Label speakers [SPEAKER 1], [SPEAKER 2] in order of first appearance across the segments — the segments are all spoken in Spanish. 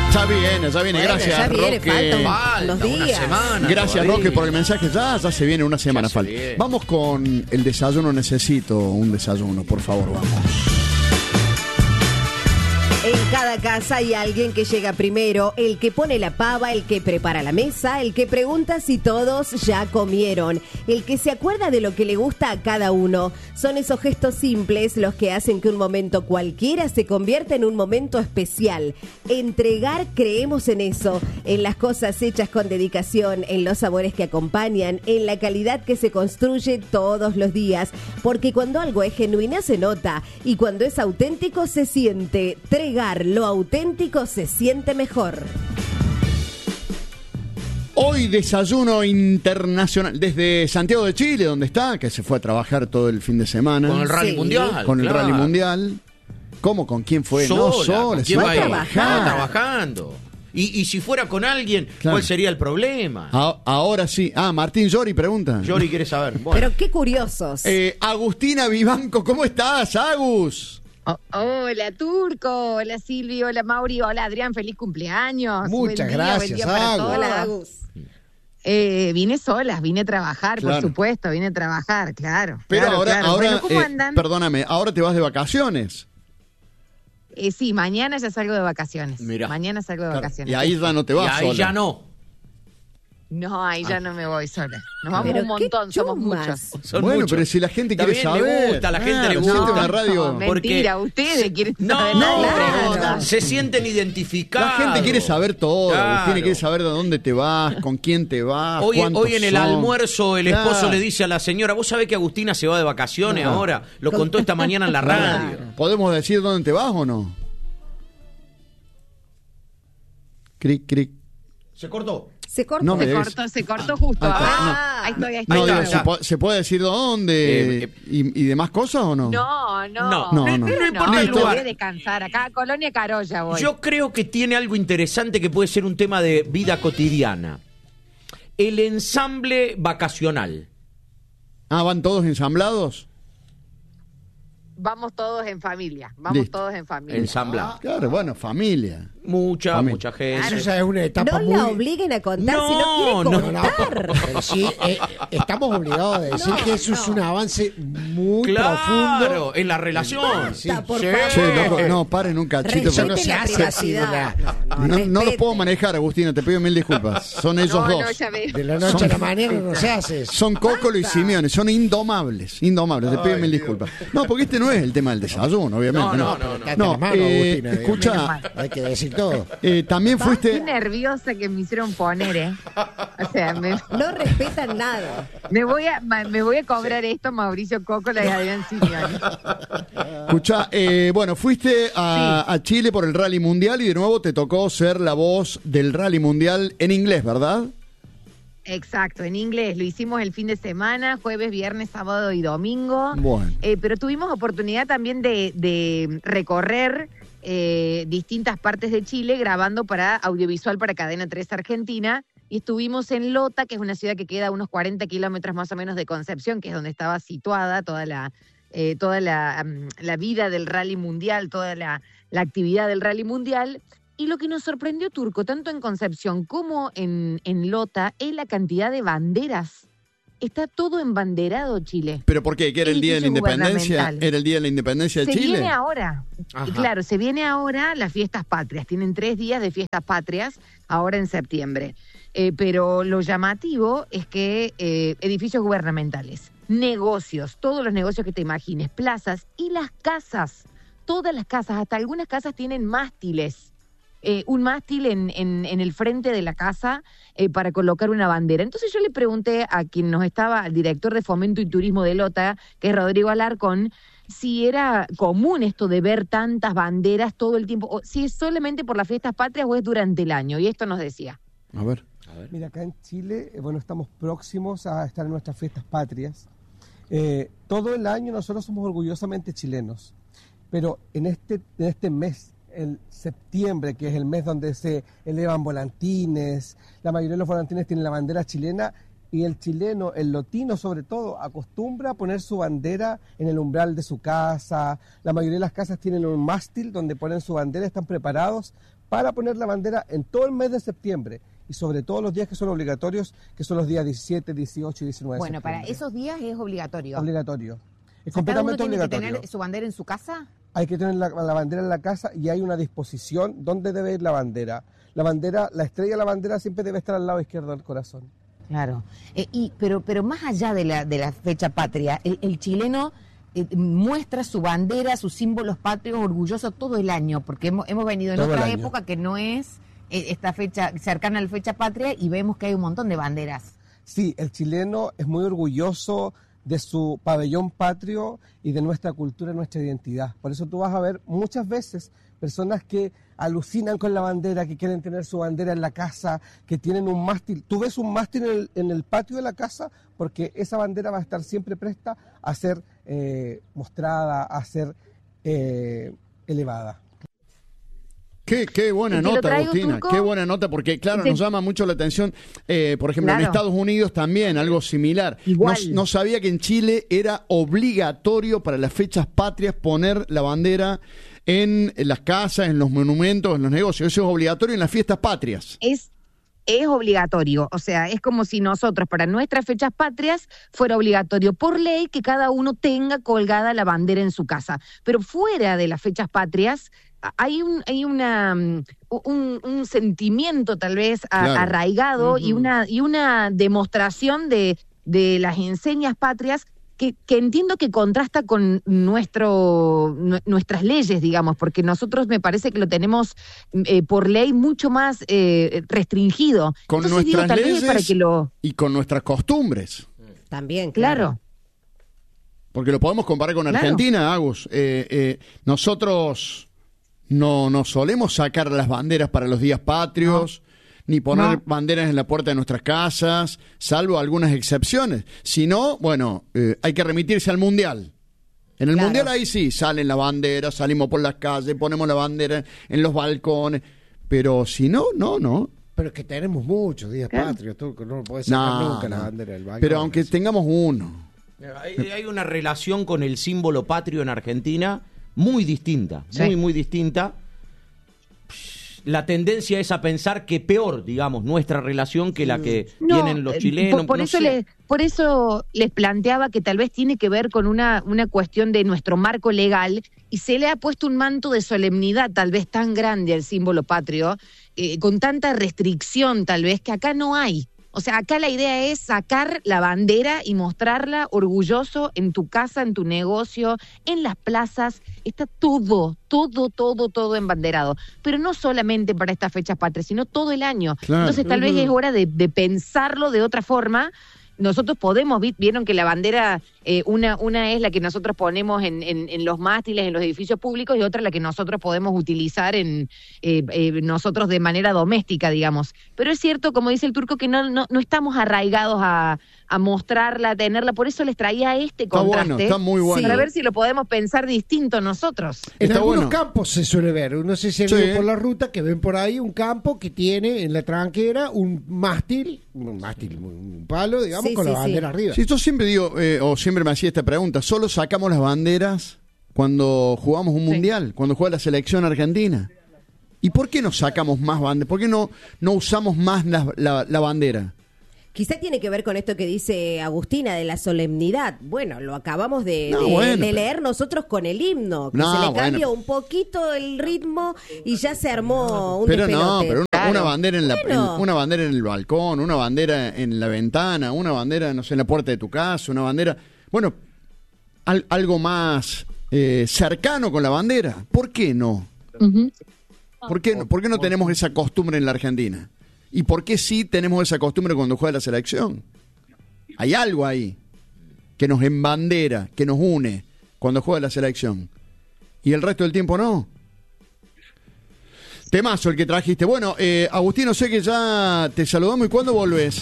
[SPEAKER 1] Ya viene, gracias,
[SPEAKER 2] ya viene,
[SPEAKER 1] Roque.
[SPEAKER 2] falta unos días.
[SPEAKER 3] Una semana.
[SPEAKER 1] Gracias,
[SPEAKER 3] todavía.
[SPEAKER 1] Roque, por el mensaje. Ya se viene una semana,
[SPEAKER 3] Ya se
[SPEAKER 1] falta.
[SPEAKER 3] viene.
[SPEAKER 1] Vamos con el desayuno. Necesito un desayuno, por favor, vamos.
[SPEAKER 2] En cada casa hay alguien que llega primero, el que pone la pava, el que prepara la mesa, el que pregunta si todos ya comieron, el que se acuerda de lo que le gusta a cada uno. Son esos gestos simples los que hacen que un momento cualquiera se convierta en un momento especial. Entregar, creemos en eso, en las cosas hechas con dedicación, en los sabores que acompañan, en la calidad que se construye todos los días, porque cuando algo es genuino se nota y cuando es auténtico se siente. Lo auténtico se siente mejor.
[SPEAKER 1] Hoy desayuno internacional desde Santiago de Chile, donde está, que se fue a trabajar todo el fin de semana.
[SPEAKER 3] Con el Rally
[SPEAKER 2] Sí.
[SPEAKER 3] Mundial.
[SPEAKER 1] Con el
[SPEAKER 3] claro.
[SPEAKER 1] Rally Mundial. ¿Cómo? ¿Con quién fue? No, sola.
[SPEAKER 3] ¿Con quién
[SPEAKER 1] se
[SPEAKER 3] va a
[SPEAKER 1] fue a
[SPEAKER 3] ir?
[SPEAKER 1] trabajar.
[SPEAKER 3] Va trabajando. Y si fuera con alguien,
[SPEAKER 1] Claro.
[SPEAKER 3] ¿cuál sería el problema?
[SPEAKER 1] Ahora sí. Martín Llori pregunta.
[SPEAKER 3] Yori quiere saber. Bueno.
[SPEAKER 2] Pero qué curiosos.
[SPEAKER 1] Agustina Vivanco, ¿cómo estás, Agus?
[SPEAKER 4] Hola Turco, hola Silvio, hola Mauri, hola Adrián, feliz cumpleaños.
[SPEAKER 5] Muchas
[SPEAKER 4] Buen día,
[SPEAKER 5] gracias,
[SPEAKER 4] buen día para
[SPEAKER 5] Agus.
[SPEAKER 4] todos.
[SPEAKER 2] Hola, Agus.
[SPEAKER 4] Vine sola, vine a trabajar,
[SPEAKER 1] Claro.
[SPEAKER 4] por supuesto, vine a trabajar, claro.
[SPEAKER 1] Pero
[SPEAKER 4] claro,
[SPEAKER 1] ahora,
[SPEAKER 4] claro.
[SPEAKER 1] ahora
[SPEAKER 4] Bueno, ¿cómo andan?
[SPEAKER 1] perdóname, ahora te vas de vacaciones.
[SPEAKER 4] Sí, mañana ya salgo de vacaciones.
[SPEAKER 3] Mirá.
[SPEAKER 4] Mañana salgo de vacaciones.
[SPEAKER 1] Y ahí ya no te
[SPEAKER 3] Y
[SPEAKER 1] vas
[SPEAKER 3] ahí
[SPEAKER 1] sola.
[SPEAKER 3] ya no.
[SPEAKER 4] No, ahí ya no me voy sola. Nos vamos
[SPEAKER 2] Pero
[SPEAKER 4] un montón,
[SPEAKER 2] qué
[SPEAKER 4] somos
[SPEAKER 2] chumas.
[SPEAKER 4] muchos.
[SPEAKER 3] Son
[SPEAKER 1] Bueno,
[SPEAKER 3] muchos.
[SPEAKER 1] pero si la gente quiere
[SPEAKER 3] También
[SPEAKER 1] saber.
[SPEAKER 3] le gusta, a la gente le
[SPEAKER 1] Claro,
[SPEAKER 3] gusta.
[SPEAKER 1] siente una radio.
[SPEAKER 4] No, mentira, ustedes quieren
[SPEAKER 3] No,
[SPEAKER 4] saber.
[SPEAKER 3] no,
[SPEAKER 4] Nadie pregunta.
[SPEAKER 3] se sienten identificados.
[SPEAKER 1] La gente quiere saber todo.
[SPEAKER 3] Claro.
[SPEAKER 1] Tiene que saber de dónde te vas, con quién te vas.
[SPEAKER 3] Hoy
[SPEAKER 1] cuántos
[SPEAKER 3] en el
[SPEAKER 1] son.
[SPEAKER 3] almuerzo el esposo
[SPEAKER 1] Claro.
[SPEAKER 3] le dice a la señora, ¿vos sabés que Agustina se va de vacaciones
[SPEAKER 1] No.
[SPEAKER 3] ahora? Lo contó esta mañana en la radio.
[SPEAKER 1] ¿Podemos decir dónde te vas o no? Cric, cric.
[SPEAKER 3] ¿Se cortó?
[SPEAKER 2] Se cortó.
[SPEAKER 1] No me
[SPEAKER 4] Se
[SPEAKER 1] des-
[SPEAKER 4] cortó justo.
[SPEAKER 1] Ahí está,
[SPEAKER 4] Ah, ahí estoy, ahí estoy.
[SPEAKER 1] No,
[SPEAKER 3] está,
[SPEAKER 1] digo,
[SPEAKER 3] está.
[SPEAKER 1] ¿se puede decir dónde y demás cosas o no?
[SPEAKER 4] No.
[SPEAKER 3] No
[SPEAKER 1] importa el
[SPEAKER 4] no,
[SPEAKER 3] lugar.
[SPEAKER 4] voy a descansar. Acá a Colonia Carolla voy.
[SPEAKER 3] Yo creo que tiene algo interesante que puede ser un tema de vida cotidiana. El ensamble vacacional.
[SPEAKER 1] ¿Van todos ensamblados?
[SPEAKER 4] Vamos todos en familia. Vamos
[SPEAKER 1] Listo.
[SPEAKER 4] todos en familia.
[SPEAKER 3] Ensamblado.
[SPEAKER 1] Claro, bueno, familia.
[SPEAKER 3] Mucha
[SPEAKER 1] Familia.
[SPEAKER 3] gente.
[SPEAKER 5] Eso ya es una etapa
[SPEAKER 2] No
[SPEAKER 5] muy...
[SPEAKER 2] la obliguen a contar
[SPEAKER 3] No,
[SPEAKER 2] si no
[SPEAKER 3] no,
[SPEAKER 2] quiere
[SPEAKER 3] no.
[SPEAKER 2] contar.
[SPEAKER 5] Pero sí, estamos obligados a decir que eso es un avance muy
[SPEAKER 3] Claro,
[SPEAKER 5] profundo.
[SPEAKER 3] en la relación.
[SPEAKER 2] Basta, por
[SPEAKER 3] Sí.
[SPEAKER 2] favor.
[SPEAKER 1] Che, loco, no, paren un cachito.
[SPEAKER 5] Eso
[SPEAKER 2] Respeten
[SPEAKER 5] no se
[SPEAKER 2] la
[SPEAKER 5] hace
[SPEAKER 2] privacidad.
[SPEAKER 5] así,
[SPEAKER 1] No lo
[SPEAKER 2] respeten.
[SPEAKER 1] puedo manejar, Agustina, te pido mil disculpas. Son ellos
[SPEAKER 4] No,
[SPEAKER 1] dos.
[SPEAKER 4] ya veo.
[SPEAKER 5] De la noche a la mañana no se hace eso.
[SPEAKER 1] Son Cócolo y Simeone, son indomables, te pido mil disculpas. No, porque este no es el tema del desayuno, obviamente.
[SPEAKER 3] No.
[SPEAKER 5] Está de la mano, Agustina, digamos.
[SPEAKER 1] Escucha,
[SPEAKER 5] Hay que decir todo.
[SPEAKER 1] también
[SPEAKER 4] Qué
[SPEAKER 1] fuiste...
[SPEAKER 4] nerviosa que me hicieron poner, O sea,
[SPEAKER 2] No respetan nada.
[SPEAKER 4] me voy a cobrar esto Mauricio Cócola y Adrián Simeone.
[SPEAKER 1] Escucha, bueno, fuiste a Chile por el Rally Mundial y de nuevo te tocó ser la voz del Rally Mundial en inglés, ¿verdad?
[SPEAKER 4] Exacto, en inglés. Lo hicimos el fin de semana, jueves, viernes, sábado y domingo.
[SPEAKER 1] Bueno.
[SPEAKER 4] Pero tuvimos oportunidad también de recorrer distintas partes de Chile grabando para audiovisual para Cadena 3 Argentina. Y estuvimos en Lota, que es una ciudad que queda a unos 40 kilómetros más o menos de Concepción, que es donde estaba situada toda la vida del Rally Mundial, toda la actividad del Rally Mundial. Y lo que nos sorprendió, Turco, tanto en Concepción como en Lota, es la cantidad de banderas. Está todo embanderado, Chile.
[SPEAKER 1] ¿Pero por qué? ¿Que era el Día de la
[SPEAKER 4] Edificio
[SPEAKER 1] Independencia?
[SPEAKER 4] gubernamental.
[SPEAKER 1] ¿Era el Día de la Independencia de
[SPEAKER 4] Se
[SPEAKER 1] Chile?
[SPEAKER 4] viene ahora.
[SPEAKER 3] Ajá.
[SPEAKER 4] Claro, se viene ahora las fiestas patrias. Tienen 3 días de fiestas patrias ahora en septiembre. Pero lo llamativo es que edificios gubernamentales, negocios, todos los negocios que te imagines, plazas y las casas, todas las casas, hasta algunas casas tienen mástiles. Un mástil en el frente de la casa para colocar una bandera. Entonces yo le pregunté a quien nos estaba, al director de Fomento y Turismo de Lota, que es Rodrigo Alarcón, si era común esto de ver tantas banderas todo el tiempo, o si es solamente por las fiestas patrias o es durante el año. Y esto nos decía.
[SPEAKER 1] A ver.
[SPEAKER 6] Mira, acá en Chile, bueno, estamos próximos a estar en nuestras fiestas patrias. Todo el año nosotros somos orgullosamente chilenos, pero en este mes, el septiembre, que es el mes donde se elevan volantines, la mayoría de los volantines tienen la bandera chilena, Y el chileno, el lotino sobre todo, acostumbra a poner su bandera en el umbral de su casa. La mayoría de las casas tienen un mástil donde ponen su bandera, están preparados para poner la bandera en todo el mes de septiembre. Y sobre todo los días que son obligatorios, que son los días 17, 18 y 19 de
[SPEAKER 4] Bueno,
[SPEAKER 6] septiembre.
[SPEAKER 4] para esos días es obligatorio.
[SPEAKER 6] Obligatorio. Es
[SPEAKER 4] O sea, ¿cada uno
[SPEAKER 6] completamente
[SPEAKER 4] tiene que
[SPEAKER 6] obligatorio.
[SPEAKER 4] tener su bandera en su casa?
[SPEAKER 6] Hay que tener la bandera en la casa y hay una disposición donde debe ir la bandera. La bandera, la estrella de la bandera siempre debe estar al lado izquierdo del corazón.
[SPEAKER 4] Claro. Pero más allá de la fecha patria, el chileno muestra su bandera, sus símbolos patrios orgulloso todo el año, porque hemos venido en
[SPEAKER 6] Todo el
[SPEAKER 4] otra
[SPEAKER 6] año.
[SPEAKER 4] época que no es esta fecha cercana a la fecha patria y vemos que hay un montón de banderas.
[SPEAKER 6] Sí, el chileno es muy orgulloso de su pabellón patrio y de nuestra cultura, nuestra identidad. Por eso tú vas a ver muchas veces personas que alucinan con la bandera, que quieren tener su bandera en la casa, que tienen un mástil. Tú ves un mástil en el patio de la casa porque esa bandera va a estar siempre presta a ser mostrada, a ser elevada.
[SPEAKER 1] Qué buena
[SPEAKER 4] ¿Y te lo
[SPEAKER 1] nota,
[SPEAKER 4] traigo,
[SPEAKER 1] Agustina,
[SPEAKER 4] Turco?
[SPEAKER 1] qué buena nota, porque claro, nos llama mucho la atención, por ejemplo, en
[SPEAKER 4] Claro.
[SPEAKER 1] Estados Unidos también, algo similar.
[SPEAKER 4] Igual.
[SPEAKER 1] No sabía que en Chile era obligatorio para las fechas patrias poner la bandera en las casas, en los monumentos, en los negocios. Eso es obligatorio en las fiestas patrias.
[SPEAKER 4] Es obligatorio, o sea, es como si nosotros para nuestras fechas patrias fuera obligatorio por ley que cada uno tenga colgada la bandera en su casa. Pero fuera de las fechas patrias hay un sentimiento tal vez
[SPEAKER 1] Claro.
[SPEAKER 4] arraigado y una demostración de las enseñas patrias que entiendo que contrasta con nuestras leyes, digamos, porque nosotros me parece que lo tenemos por ley mucho más restringido.
[SPEAKER 1] Con
[SPEAKER 4] Entonces, digo,
[SPEAKER 1] nuestras
[SPEAKER 4] tal vez
[SPEAKER 1] leyes
[SPEAKER 4] para que lo...
[SPEAKER 1] y con nuestras costumbres.
[SPEAKER 2] También,
[SPEAKER 4] Claro.
[SPEAKER 1] Porque lo podemos comparar con
[SPEAKER 4] Claro.
[SPEAKER 1] Argentina, Agus. Nosotros no solemos sacar las banderas para los días patrios, ni poner
[SPEAKER 4] No.
[SPEAKER 1] banderas en la puerta de nuestras casas, salvo algunas excepciones. Si no, bueno, hay que remitirse al Mundial. En el
[SPEAKER 2] Claro.
[SPEAKER 1] Mundial ahí sí, salen las banderas, salimos por las calles, ponemos la bandera en los balcones. Pero si no, no.
[SPEAKER 5] Pero es que tenemos muchos días patrios, tú no podés sacar nunca la bandera del balcón.
[SPEAKER 1] Pero aunque tengamos uno.
[SPEAKER 3] Hay una relación con el símbolo patrio en Argentina muy distinta,
[SPEAKER 4] Sí.
[SPEAKER 3] muy distinta. La tendencia es a pensar que peor, digamos, nuestra relación que la que tienen los chilenos.
[SPEAKER 4] Por
[SPEAKER 3] no
[SPEAKER 4] eso
[SPEAKER 3] sé.
[SPEAKER 4] por eso les planteaba que tal vez tiene que ver con una cuestión de nuestro marco legal y se le ha puesto un manto de solemnidad tal vez tan grande al símbolo patrio, con tanta restricción tal vez que acá no hay. O sea, acá la idea es sacar la bandera y mostrarla orgulloso en tu casa, en tu negocio, en las plazas. Está todo embanderado. Pero no solamente para estas fechas patrias, sino todo el año.
[SPEAKER 1] Claro.
[SPEAKER 4] Entonces tal vez es hora de pensarlo de otra forma. Nosotros podemos, vieron que la bandera, una es la que nosotros ponemos en los mástiles, en los edificios públicos, y otra la que nosotros podemos utilizar nosotros de manera doméstica, digamos. Pero es cierto, como dice el Turco, que no estamos arraigados a mostrarla, a tenerla, por eso les traía este
[SPEAKER 1] Está
[SPEAKER 4] contraste.
[SPEAKER 1] bueno, está muy bueno.
[SPEAKER 4] Para ver si lo podemos pensar distinto nosotros.
[SPEAKER 5] En
[SPEAKER 1] Está
[SPEAKER 5] algunos
[SPEAKER 1] bueno.
[SPEAKER 5] campos se suele ver, uno se
[SPEAKER 1] Sí.
[SPEAKER 5] ve por la ruta que ven por ahí un campo que tiene en la tranquera un mástil, un palo, digamos,
[SPEAKER 2] Sí,
[SPEAKER 5] con
[SPEAKER 2] sí,
[SPEAKER 5] la bandera arriba.
[SPEAKER 1] Sí, yo siempre digo, o siempre me hacía esta pregunta, ¿solo sacamos las banderas cuando jugamos un mundial, cuando juega la selección argentina? ¿Y por qué no sacamos más banderas? ¿Por qué no usamos más la bandera?
[SPEAKER 2] Quizá tiene que ver con esto que dice Agustina de la solemnidad. Bueno, lo acabamos de leer nosotros con el himno, que se le cambió un poquito el ritmo y ya se armó un
[SPEAKER 1] Pero
[SPEAKER 2] despelote.
[SPEAKER 1] pero
[SPEAKER 4] Claro.
[SPEAKER 1] una bandera
[SPEAKER 2] Bueno.
[SPEAKER 1] una bandera en el balcón, una bandera en la ventana, una bandera, no sé, en la puerta de tu casa, una bandera, bueno, algo más cercano con la bandera. ¿Por qué no? ¿Por qué no tenemos esa costumbre en la Argentina? ¿Y por qué sí tenemos esa costumbre cuando juega la selección? Hay algo ahí que nos embandera, que nos une cuando juega la selección. Y el resto del tiempo no. Temazo el que trajiste. Bueno, Agustín, no sé que ya te saludamos. ¿Y cuándo volvés?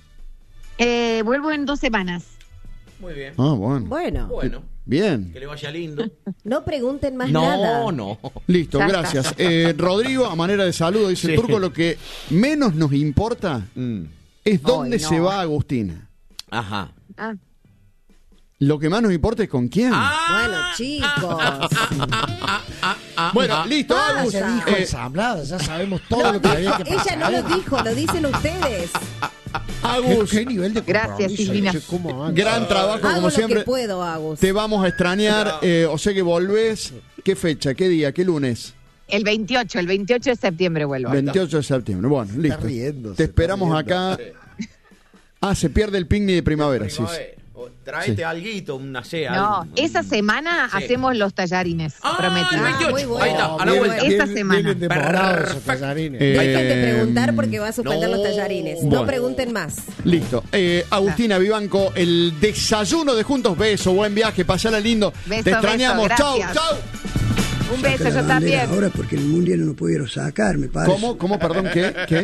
[SPEAKER 4] Vuelvo en 2 semanas.
[SPEAKER 3] Muy bien.
[SPEAKER 1] Ah, bueno.
[SPEAKER 3] Bueno,
[SPEAKER 1] Bien.
[SPEAKER 3] que le vaya lindo.
[SPEAKER 2] No pregunten más nada.
[SPEAKER 3] No.
[SPEAKER 1] Listo,
[SPEAKER 4] Ya
[SPEAKER 1] gracias. Rodrigo, a manera de saludo, dice
[SPEAKER 3] Sí.
[SPEAKER 1] el Turco, lo que menos nos importa es dónde
[SPEAKER 4] no.
[SPEAKER 1] se va Agustina.
[SPEAKER 3] Ajá.
[SPEAKER 4] Ah,
[SPEAKER 1] Lo que más nos importa es con quién.
[SPEAKER 2] Bueno, chicos.
[SPEAKER 1] Bueno, listo, Agus.
[SPEAKER 5] Ya dijo ensamblada, ya sabemos todo lo que había que pasar.
[SPEAKER 2] Ella no lo dijo, lo dicen ustedes.
[SPEAKER 1] Agus,
[SPEAKER 5] ¿Qué nivel de
[SPEAKER 4] Gracias,
[SPEAKER 5] compromiso,
[SPEAKER 4] Silvina.
[SPEAKER 5] che, cómo anda?
[SPEAKER 1] gran trabajo
[SPEAKER 2] Hago
[SPEAKER 1] como
[SPEAKER 2] lo
[SPEAKER 1] siempre.
[SPEAKER 2] que puedo, Agus.
[SPEAKER 1] Te vamos a extrañar, o sea que volvés. ¿Qué fecha? ¿Qué día? ¿Qué lunes?
[SPEAKER 4] el 28 de septiembre vuelvo.
[SPEAKER 1] 28 de septiembre. Bueno, listo.
[SPEAKER 5] riendo,
[SPEAKER 1] Te
[SPEAKER 5] se
[SPEAKER 1] esperamos
[SPEAKER 5] está
[SPEAKER 1] acá. Se pierde el picnic de primavera. Sí, sí.
[SPEAKER 3] Traete
[SPEAKER 1] Sí.
[SPEAKER 3] alguito, una sea.
[SPEAKER 4] No, esa semana
[SPEAKER 3] Sí.
[SPEAKER 4] hacemos los tallarines, prometido.
[SPEAKER 3] 28.
[SPEAKER 2] muy bueno.
[SPEAKER 3] Ahí está, a la
[SPEAKER 5] Vienen-
[SPEAKER 3] vuelta.
[SPEAKER 4] Esta
[SPEAKER 5] vienen-
[SPEAKER 4] semana.
[SPEAKER 5] vienen demorados esos tallarines.
[SPEAKER 2] Dejen de preguntar porque va a suspender
[SPEAKER 3] no.
[SPEAKER 2] los tallarines.
[SPEAKER 1] Bueno.
[SPEAKER 2] No pregunten más.
[SPEAKER 1] Listo. Agustina Vivanco, el desayuno de Juntos. Beso, buen viaje, pasala lindo.
[SPEAKER 4] Beso,
[SPEAKER 1] Te extrañamos.
[SPEAKER 4] beso,
[SPEAKER 1] Chau,
[SPEAKER 4] gracias.
[SPEAKER 1] chau.
[SPEAKER 4] Un beso,
[SPEAKER 7] Saca
[SPEAKER 4] yo
[SPEAKER 7] la bandera
[SPEAKER 4] también.
[SPEAKER 7] ahora porque en el mundial no lo pudieron sacar, me parece.
[SPEAKER 1] ¿Cómo? Perdón, ¿qué?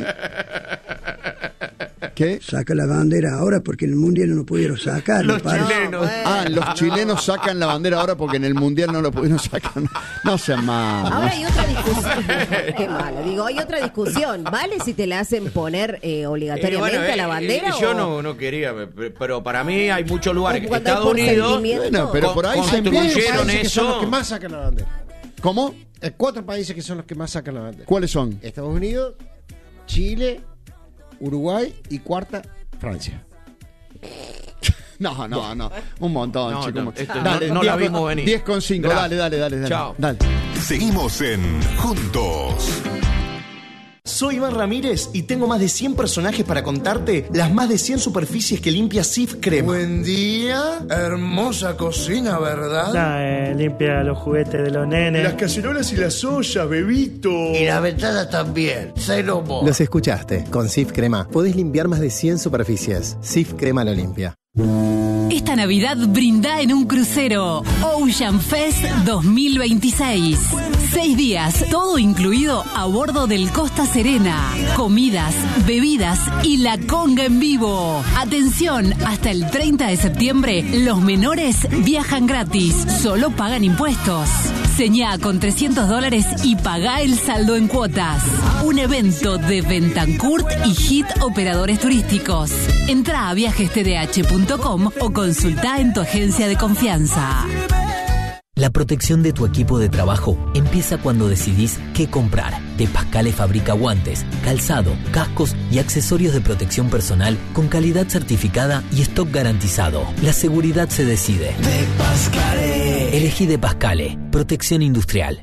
[SPEAKER 1] ¿Qué?
[SPEAKER 7] Saca la bandera ahora porque en el mundial no lo pudieron sacar, me parece.
[SPEAKER 3] chilenos.
[SPEAKER 1] Los chilenos sacan la bandera ahora porque en el Mundial no lo pudieron sacar. No sean malos.
[SPEAKER 2] Ahora hay otra discusión. Qué malo. Digo, hay otra discusión. ¿Vale si te la hacen poner obligatoriamente a la bandera?
[SPEAKER 3] Yo
[SPEAKER 2] o-
[SPEAKER 3] no quería, pero para mí hay muchos lugares.
[SPEAKER 2] O cuando hay
[SPEAKER 3] Estados
[SPEAKER 2] por
[SPEAKER 3] Unidos.
[SPEAKER 2] sentimiento.
[SPEAKER 1] Bueno, pero por ahí se
[SPEAKER 3] construyeron
[SPEAKER 1] empieza.
[SPEAKER 5] Países que son los
[SPEAKER 3] eso.
[SPEAKER 5] que más sacan la bandera.
[SPEAKER 1] ¿Cómo?
[SPEAKER 5] 4 países que son los que más sacan la bandera.
[SPEAKER 1] ¿Cuáles son?
[SPEAKER 5] Estados Unidos, Chile, Uruguay y cuarta, Francia.
[SPEAKER 1] No. Un montón,
[SPEAKER 3] No,
[SPEAKER 1] chicos.
[SPEAKER 3] no, esto no la vimos venir.
[SPEAKER 1] 10,5.
[SPEAKER 3] Gracias.
[SPEAKER 1] Dale.
[SPEAKER 3] Chao.
[SPEAKER 1] Dale.
[SPEAKER 8] Seguimos en Juntos.
[SPEAKER 9] Soy Iván Ramírez y tengo más de 100 personajes para contarte las más de 100 superficies que limpia Sif Crema.
[SPEAKER 10] Buen día, hermosa cocina, ¿verdad?
[SPEAKER 11] Limpia los juguetes de los nenes.
[SPEAKER 10] Las cacerolas y las ollas, bebito.
[SPEAKER 9] Y la ventana también, cero mo.
[SPEAKER 12] Los escuchaste. Con Sif Crema podés limpiar más de 100 superficies. Sif Crema lo limpia.
[SPEAKER 13] Esta Navidad brinda en un crucero. Ocean Fest 2026. 6 días, todo incluido a bordo del Costa Serena. Comidas, bebidas y la conga en vivo. Atención, hasta el 30 de septiembre, los menores viajan gratis. Solo pagan impuestos. Señá con $300 y pagá el saldo en cuotas. Un evento de Bentancourt y Hit Operadores Turísticos. Entrá a viajestdh.com o consultá en tu agencia de confianza.
[SPEAKER 14] La protección de tu equipo de trabajo empieza cuando decidís qué comprar. De Pascale fabrica guantes, calzado, cascos y accesorios de protección personal con calidad certificada y stock garantizado. La seguridad se decide. De Pascale. Elegí De Pascale. Protección industrial.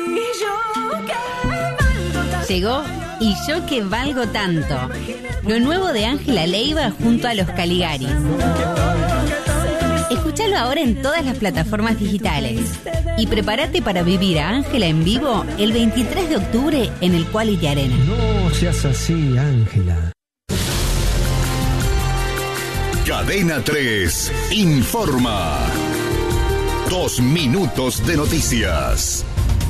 [SPEAKER 15] Llegó Y yo que valgo tanto. Lo nuevo de Ángela Leiva junto a los Caligaris. Escúchalo ahora en todas las plataformas digitales. Y prepárate para vivir a Ángela en vivo el 23 de octubre en el Quality Arena.
[SPEAKER 16] No seas así, Ángela.
[SPEAKER 8] Cadena 3 informa. 2 minutos de noticias.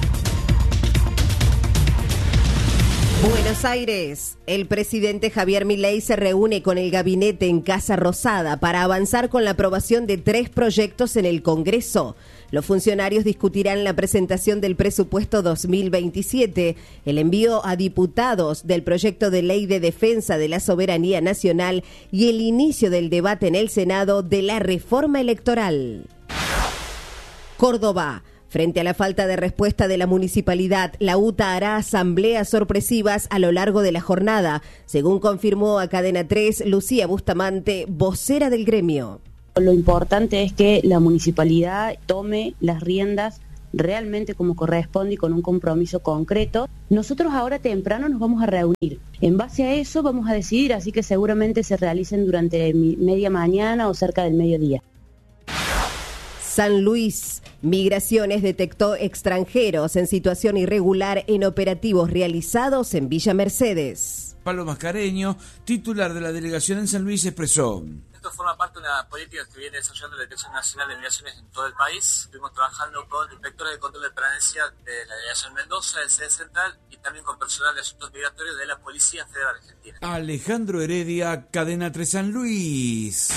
[SPEAKER 2] Buenos Aires. El presidente Javier Milei se reúne con el gabinete en Casa Rosada para avanzar con la aprobación de 3 proyectos en el Congreso. Los funcionarios discutirán la presentación del presupuesto 2027, el envío a diputados del proyecto de ley de defensa de la soberanía nacional y el inicio del debate en el Senado de la reforma electoral. Córdoba. Frente a la falta de respuesta de la municipalidad, la UTA hará asambleas sorpresivas a lo largo de la jornada, según confirmó a Cadena 3 Lucía Bustamante, vocera del gremio.
[SPEAKER 17] Lo importante es que la municipalidad tome las riendas realmente como corresponde y con un compromiso concreto. Nosotros ahora temprano nos vamos a reunir. En base a eso vamos a decidir, así que seguramente se realicen durante media mañana o cerca del mediodía.
[SPEAKER 2] San Luis. Migraciones detectó extranjeros en situación irregular en operativos realizados en Villa Mercedes.
[SPEAKER 18] Pablo Mascareño, titular de la delegación en San Luis, expresó:
[SPEAKER 19] Esto forma parte de una política que viene desarrollando la Dirección Nacional de Migraciones en todo el país. Estuvimos trabajando con inspectores de control de permanencia de la Delegación Mendoza, de Sede Central, y también con personal de asuntos migratorios de la Policía Federal Argentina.
[SPEAKER 18] Alejandro Heredia, Cadena 3 San Luis.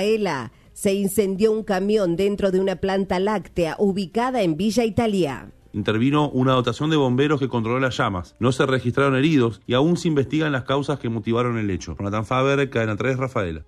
[SPEAKER 2] Rafaela. Se incendió un camión dentro de una planta láctea ubicada en Villa Italia.
[SPEAKER 20] Intervino una dotación de bomberos que controló las llamas. No se registraron heridos y aún se investigan las causas que motivaron el hecho. Jonathan Faber, Cadena 3, Rafaela.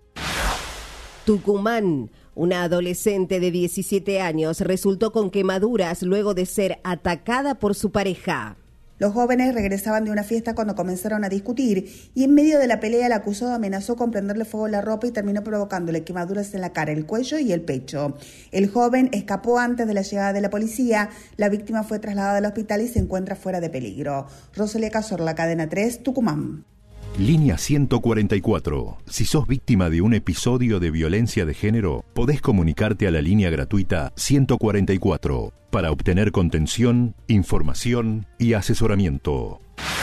[SPEAKER 2] Tucumán. Una adolescente de 17 años resultó con quemaduras luego de ser atacada por su pareja.
[SPEAKER 21] Los jóvenes regresaban de una fiesta cuando comenzaron a discutir y en medio de la pelea el acusado amenazó con prenderle fuego a la ropa y terminó provocándole quemaduras en la cara, el cuello y el pecho. El joven escapó antes de la llegada de la policía. La víctima fue trasladada al hospital y se encuentra fuera de peligro. Rosalía Cazorla, Cadena 3, Tucumán.
[SPEAKER 8] Línea 144. Si sos víctima de un episodio de violencia de género, podés comunicarte a la línea gratuita 144 para obtener contención, información y asesoramiento.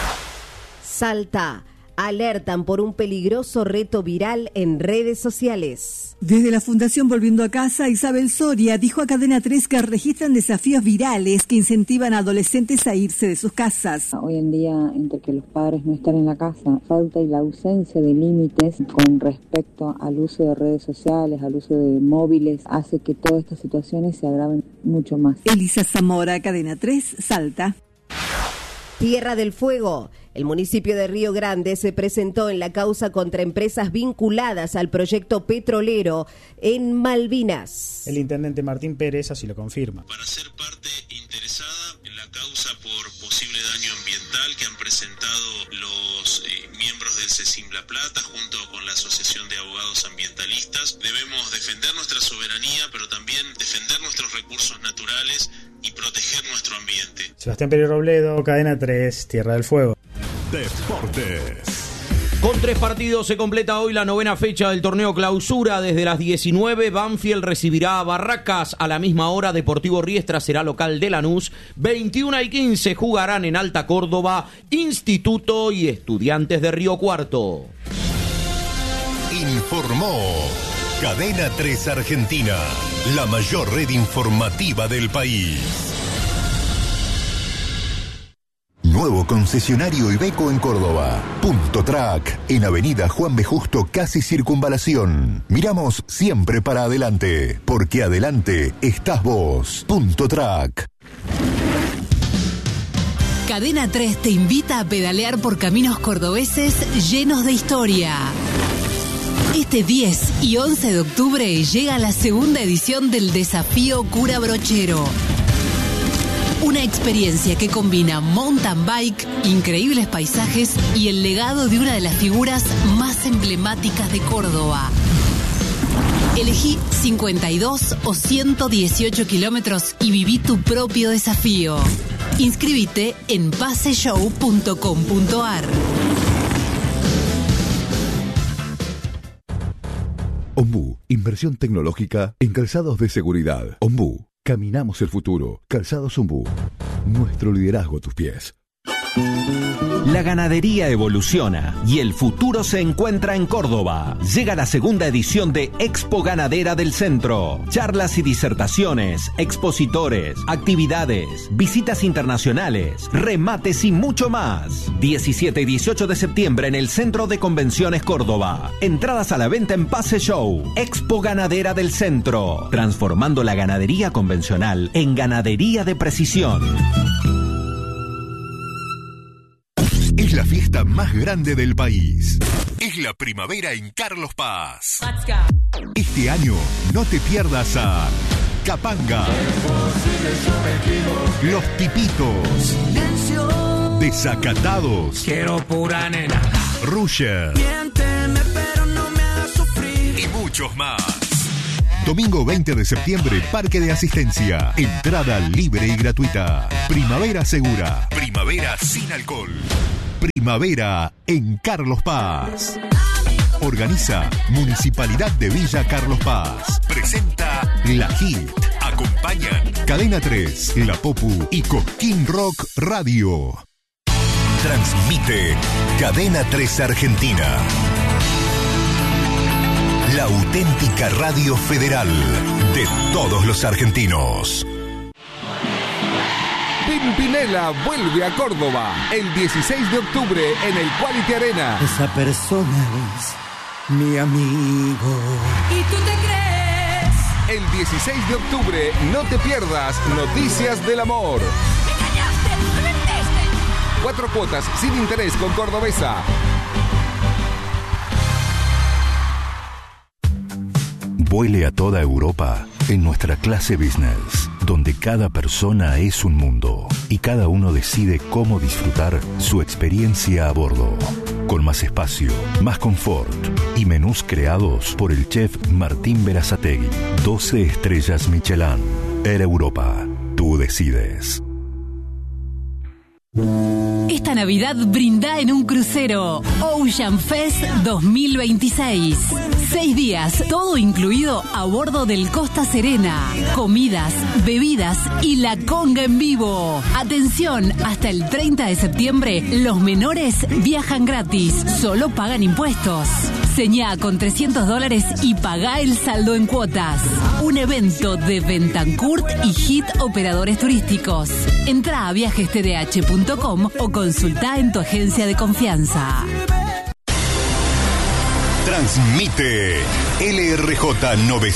[SPEAKER 2] Salta. Alertan por un peligroso reto viral en redes sociales.
[SPEAKER 22] Desde la Fundación Volviendo a Casa, Isabel Soria dijo a Cadena 3 que registran desafíos virales que incentivan a adolescentes a irse de sus casas.
[SPEAKER 23] Hoy en día, entre que los padres no están en la casa, falta y la ausencia de límites con respecto al uso de redes sociales, al uso de móviles, hace que todas estas situaciones se agraven mucho más.
[SPEAKER 22] Elisa Zamora, Cadena 3, Salta.
[SPEAKER 2] Tierra del Fuego. El municipio de Río Grande se presentó en la causa contra empresas vinculadas al proyecto petrolero en Malvinas.
[SPEAKER 24] El intendente Martín Pérez así lo confirma.
[SPEAKER 25] Para ser parte interesada en la causa por posible daño ambiental que han presentado los miembros del CECIM La Plata junto con la Asociación de Abogados Ambientalistas, debemos defender nuestra soberanía, pero también defender nuestros recursos naturales y proteger nuestro ambiente.
[SPEAKER 24] Sebastián Pérez Robledo, Cadena 3, Tierra del Fuego.
[SPEAKER 8] Deportes.
[SPEAKER 3] Con 3 partidos se completa hoy la 9ª fecha del torneo Clausura. Desde las 19, Banfield recibirá a Barracas. A la misma hora, Deportivo Riestra será local de Lanús. 21:15 jugarán en Alta Córdoba, Instituto y Estudiantes de Río Cuarto.
[SPEAKER 8] Informó Cadena 3 Argentina, la mayor red informativa del país. Nuevo concesionario Iveco en Córdoba. Punto Track, en Avenida Juan B. Justo, casi Circunvalación. Miramos siempre para adelante, porque adelante estás vos. Punto Track.
[SPEAKER 13] Cadena 3 te invita a pedalear por caminos cordobeses llenos de historia. Este 10 y 11 de octubre llega la segunda edición del Desafío Cura Brochero. Una experiencia que combina mountain bike, increíbles paisajes y el legado de una de las figuras más emblemáticas de Córdoba. Elegí 52 o 118 kilómetros y viví tu propio desafío. Inscríbete en paseshow.com.ar.
[SPEAKER 8] Ombú, inversión tecnológica en calzados de seguridad. Ombú, caminamos el futuro. Calzados Ombú, nuestro liderazgo a tus pies.
[SPEAKER 26] La ganadería evoluciona y el futuro se encuentra en Córdoba. Llega la segunda edición de Expo Ganadera del Centro. Charlas y disertaciones, expositores, actividades, visitas internacionales, remates y mucho más. 17 y 18 de septiembre en el Centro de Convenciones Córdoba. Entradas a la venta en Pase Show. Expo Ganadera del Centro. Transformando la ganadería convencional en ganadería de precisión.
[SPEAKER 8] Es la fiesta más grande del país. Es la primavera en Carlos Paz. Este año no te pierdas a Capanga, Los Tipitos, Desacatados,
[SPEAKER 27] Quiero pura nena,
[SPEAKER 8] Rusher,
[SPEAKER 27] miénteme pero no me hagas sufrir
[SPEAKER 8] y muchos más. Domingo 20 de septiembre, Parque de Asistencia. Entrada libre y gratuita. Primavera segura. Primavera sin alcohol. Primavera en Carlos Paz. Organiza Municipalidad de Villa Carlos Paz. Presenta La Hit. Acompañan Cadena 3, La Popu y Cosquín Rock Radio. Transmite Cadena 3 Argentina. La auténtica radio federal de todos los argentinos.
[SPEAKER 28] Pimpinela vuelve a Córdoba el 16 de octubre en el Quality Arena.
[SPEAKER 29] Esa persona es mi amigo.
[SPEAKER 27] ¿Y tú te crees?
[SPEAKER 28] El 16 de octubre no te pierdas Noticias del Amor. 4 cuotas sin interés con Cordobesa.
[SPEAKER 8] Vuele a toda Europa en nuestra clase business, donde cada persona es un mundo y cada uno decide cómo disfrutar su experiencia a bordo. Con más espacio, más confort y menús creados por el chef Martín Berazategui. 12 estrellas Michelin. Air Europa. Tú decides.
[SPEAKER 13] Esta Navidad brinda en un crucero. Ocean Fest 2026. 6 días, todo incluido a bordo del Costa Serena. Comidas, bebidas y la conga en vivo. Atención, hasta el 30 de septiembre, los menores viajan gratis. Solo pagan impuestos. Señá con $300 y pagá el saldo en cuotas. Un evento de Bentancourt y Hit Operadores Turísticos. Entrá a viajestdh.com o consultá en tu agencia de confianza.
[SPEAKER 8] Transmite LRJ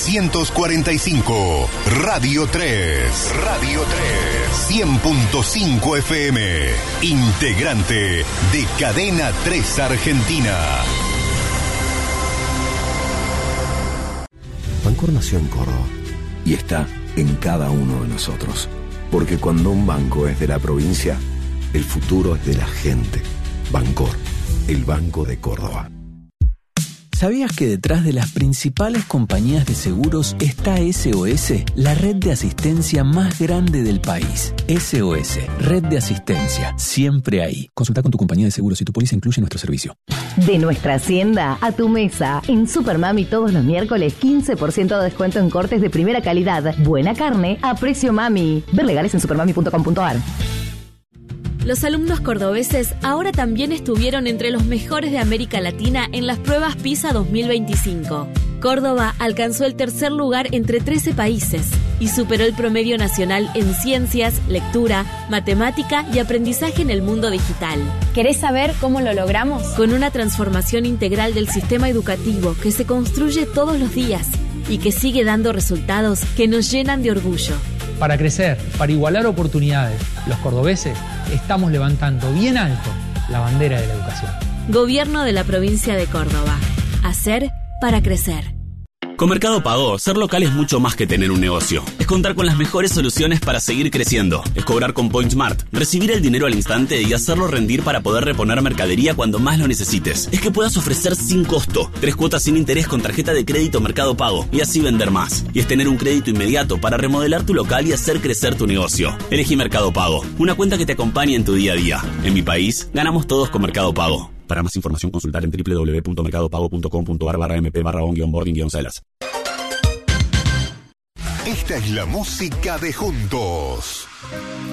[SPEAKER 8] 945, Radio 3. Radio 3. 100.5 FM. Integrante de Cadena 3 Argentina.
[SPEAKER 1] Bancor nació en Córdoba y está en cada uno de nosotros. Porque cuando un banco es de la provincia, el futuro es de la gente. Bancor, el Banco de Córdoba.
[SPEAKER 4] ¿Sabías que detrás de las principales compañías de seguros está SOS, la red de asistencia más grande del país? SOS, red de asistencia, siempre ahí. Consulta con tu compañía de seguros si tu póliza incluye nuestro servicio.
[SPEAKER 5] De nuestra hacienda a tu mesa. En Supermami todos los miércoles 15% de descuento en cortes de primera calidad. Buena carne a precio mami. Ver legales en supermami.com.ar.
[SPEAKER 6] Los alumnos cordobeses ahora también estuvieron entre los mejores de América Latina en las pruebas PISA 2025. Córdoba alcanzó el tercer lugar entre 13 países y superó el promedio nacional en ciencias, lectura, matemática y aprendizaje en el mundo digital.
[SPEAKER 7] ¿Querés saber cómo lo logramos?
[SPEAKER 6] Con una transformación integral del sistema educativo que se construye todos los días y que sigue dando resultados que nos llenan de orgullo.
[SPEAKER 9] Para crecer, para igualar oportunidades, los cordobeses estamos levantando bien alto la bandera de la educación.
[SPEAKER 6] Gobierno de la provincia de Córdoba. Hacer para crecer.
[SPEAKER 10] Con Mercado Pago, ser local es mucho más que tener un negocio. Es contar con las mejores soluciones para seguir creciendo. Es cobrar con PointSmart, recibir el dinero al instante y hacerlo rendir para poder reponer mercadería cuando más lo necesites. Es que puedas ofrecer sin costo 3 cuotas sin interés con tarjeta de crédito Mercado Pago y así vender más. Y es tener un crédito inmediato para remodelar tu local y hacer crecer tu negocio. Elegí Mercado Pago, una cuenta que te acompañe en tu día a día. En mi país, ganamos todos con Mercado Pago. Para más información, consultar en www.mercadopago.com.ar/mp/onboarding-celas.
[SPEAKER 8] Esta es la música de Juntos.